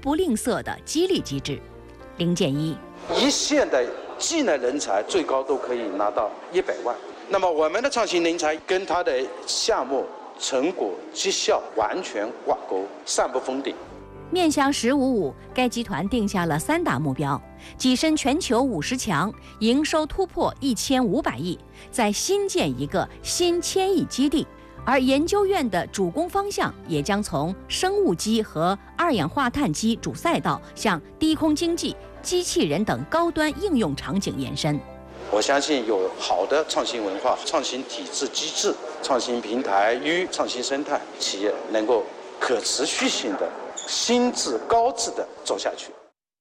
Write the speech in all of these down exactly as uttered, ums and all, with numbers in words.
不吝啬的激励机制。林建一， 一线的技能人才最高都可以拿到一百万。那么我们的创新人才跟他的项目成果绩效完全挂钩，上不封顶。 面向“十五五”，该集团定下了三大目标：跻身全球五十强，营收突破一千五百亿，再新建一个新千亿基地。而研究院的主攻方向也将从生物机和二氧化碳机主赛道向低空经济、机器人等高端应用场景延伸。 我相信有好的创新文化、创新体制机制、创新平台与创新生态，企业能够可持续性的、心智高质的走下去。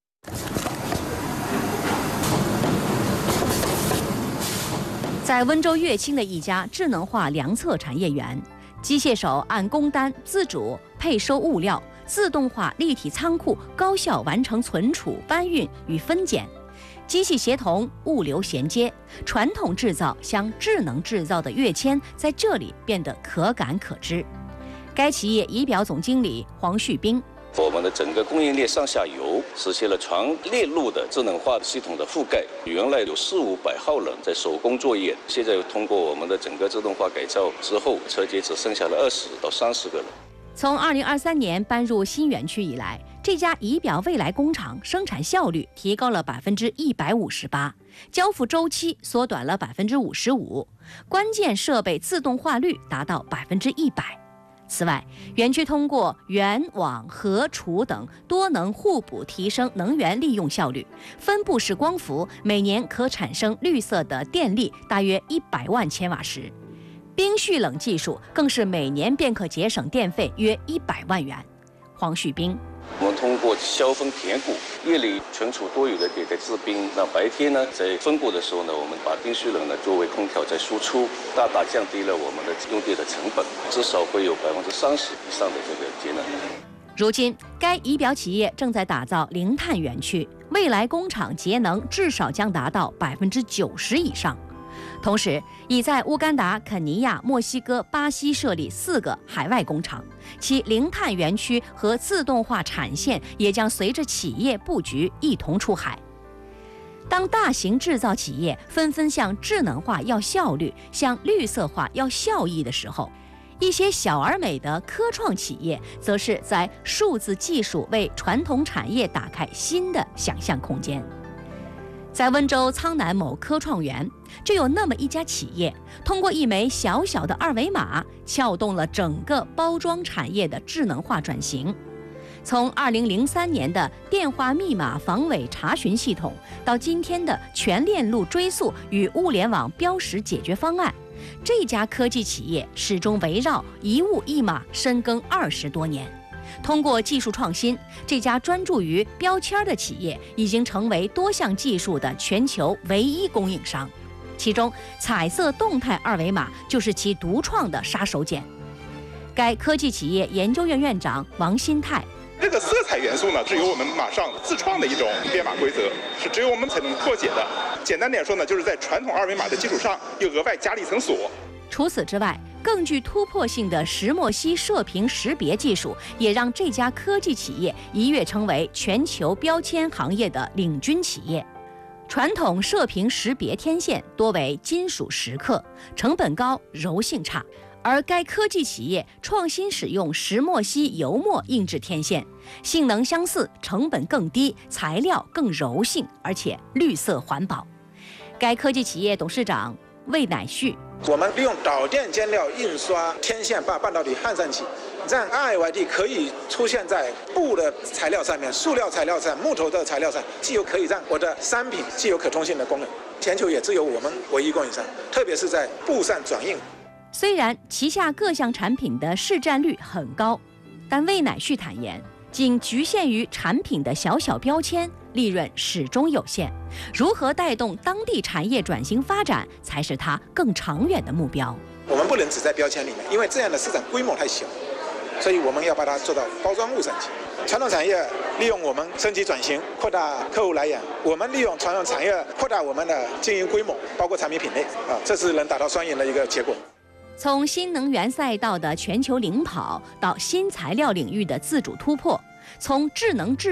在温州乐清的一家智能化量测产业园，机械手按工单自主配收物料，自动化立体仓库高效完成存储、搬运与分拣。机器协同，物流衔接，传统制造向智能制造的跃迁在这里变得可感可知。该企业仪表总经理黄旭斌， 我们的整个供应链上下游实现了全链路的智能化系统的覆盖。原来有四五百号人在手工作业，现在通过我们的整个自动化改造之后，车间只剩下了二十到三十个人。 从二零二三年搬入新园区以来，这家仪表未来工厂生产效率提高了百分之一百五十八，交付周期缩短了百分之五十五，关键设备自动化率达到百分之一百。此外，园区通过源、网、合、储等多能互补，提升能源利用效率。分布式光伏每年可产生绿色的电力大约一百万千瓦时。冰蓄冷技术更是每年便可节省电费约一百万元。黄旭斌， 我们通过削峰填谷，夜里存储多余的给它制冰，那白天呢，在分谷的时候呢，我们把冰蓄冷呢作为空调在输出，大大降低了我们的用电的成本，至少会有百分之三十以上的这个节能。 如今，该仪表企业正在打造零碳园区，未来工厂节能至少将达到百分之九十以上。同时，已在乌干达、肯尼亚、墨西哥、巴西设立四个海外工厂，其零碳园区和自动化产线也将随着企业布局一同出海。当大型制造企业纷纷向智能化要效率、向绿色化要效益的时候，一些小而美的科创企业则是在数字技术为传统产业打开新的想象空间。在温州苍南某科创园，就有那么一家企业，通过一枚小小的二维码，撬动了整个包装产业的智能化转型。从二零零三年的电话密码防伪查询系统，到今天的全链路追溯与物联网标识解决方案，这家科技企业始终围绕一物一码深耕二十多年。通过技术创新，这家专注于标签的企业已经成为多项技术的全球唯一供应商，其中彩色动态二维码就是其独创的杀手锏。该科技企业研究院院长王新泰， 这个色彩元素呢，是由我们马上自创的一种编码规则，是只有我们才能破解的。简单点说呢，就是在传统二维码的基础上，又额外加了一层锁。 除此之外，更具突破性的石墨烯射频识别技术，也让这家科技企业一跃成为全球标签行业的领军企业。传统射频识别天线多为金属蚀刻，成本高，柔性差。而该科技企业创新使用石墨烯油墨印制天线，性能相似，成本更低，材料更柔性，而且绿色环保。该科技企业董事长魏乃旭， 我们利用导电间料印刷天线，把半导体焊上去，让 R F I D 可以出现在布的材料上面、塑料材料上、木头的材料上，既有可以让我的商品既有可通信的功能。全球也只有我们唯一供应商，特别是在布上转印。 虽然旗下各项产品的市占率很高，但魏乃旭坦言，仅局限于产品的小小标签，利润始终有限。如何带动当地产业转型发展，才是他更长远的目标。 我们不能只在标签里面，因为这样的市场规模太小，所以我们要把它做到包装物上去。传统产业利用我们升级转型，扩大客户来源；我们利用传统产业扩大我们的经营规模，包括产品品类啊，这是能达到双赢的一个结果。 从新能源赛道的全球领跑到新材料领域的自主突破，从智能制